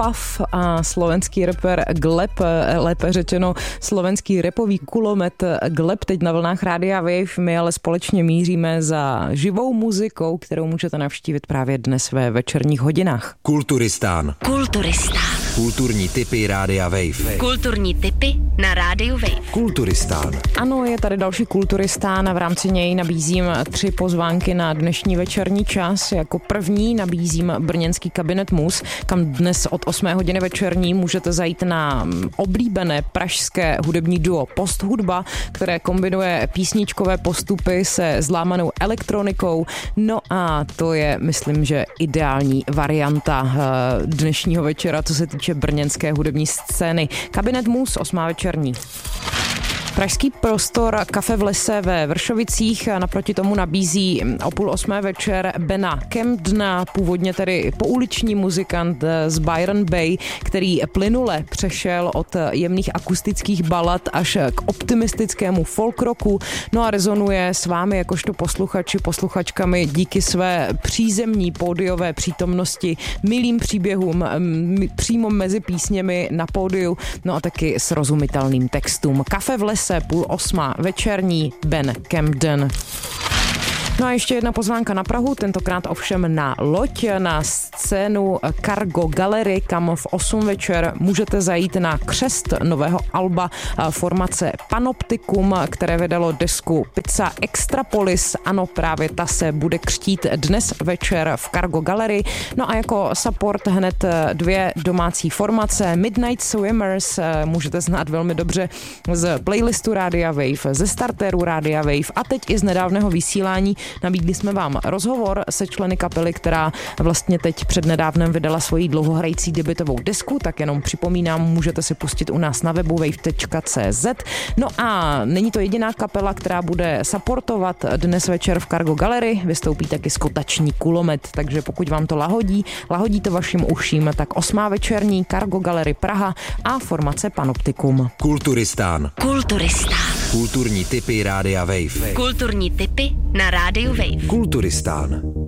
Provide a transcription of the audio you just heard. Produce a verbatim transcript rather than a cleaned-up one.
Pav a slovenský rapper Gleb, lépe řečeno slovenský rapový kulomet Gleb teď na vlnách Rádia Wave. My ale společně míříme za živou muzikou, kterou můžete navštívit právě dnes ve večerních hodinách. Kulturistán. Kulturistán. Kulturní tipy Rádia Wave. Kulturní tipy na Rádiu Wave. Kulturistán. Ano, je tady další Kulturistán a v rámci něj nabízím tři pozvánky na dnešní večerní čas. Jako první nabízím brněnský kabinet Mus, kam dnes od osmé hodiny večerní můžete zajít na oblíbené pražské hudební duo Posthudba, které kombinuje písničkové postupy se zlámanou elektronikou. No a to je, myslím, že ideální varianta dnešního večera, co se týče brněnské hudební scény. Kabinet Mus, osmá večerní. Pražský prostor Kafe v lese ve Vršovicích naproti tomu nabízí o půl osmé večer Bena Kempdna, původně tedy pouliční muzikant z Byron Bay, který plynule přešel od jemných akustických balad až k optimistickému folk rocku, no a rezonuje s vámi jakožto posluchači, posluchačkami díky své přízemní pódiové přítomnosti, milým příběhům přímo mezi písněmi na pódiu, no a taky srozumitelným textům. Kafe v lese, půl osma večerní, Ben Kempden. No a ještě jedna pozvánka na Prahu, tentokrát ovšem na loď, na scénu Cargo Gallery, kam v osm večer můžete zajít na křest nového alba formace Panoptikum, které vydalo desku Pizza Extrapolis. Ano, právě ta se bude křtít dnes večer v Cargo Gallery. No a jako support hned dvě domácí formace. Midnight Swimmers můžete znát velmi dobře z playlistu Rádia Wave, ze startéru Rádia Wave a teď i z nedávného vysílání. Nabídli jsme vám rozhovor se členy kapely, která vlastně teď přednedávnem vydala svoji dlouhohrající debutovou desku, tak jenom připomínám, můžete si pustit u nás na webu wave tečka cé zet. No a není to jediná kapela, která bude supportovat dnes večer v Cargo Gallery, vystoupí taky Skotační kulomet, takže pokud vám to lahodí, lahodí to vašim uším, tak osmá večerní Cargo Gallery Praha a formace Panoptikum. Kulturistán. Kulturistán. Kulturní tipy Rádia Wave. Kulturní tipy na Rádiu Wave. Kulturistán.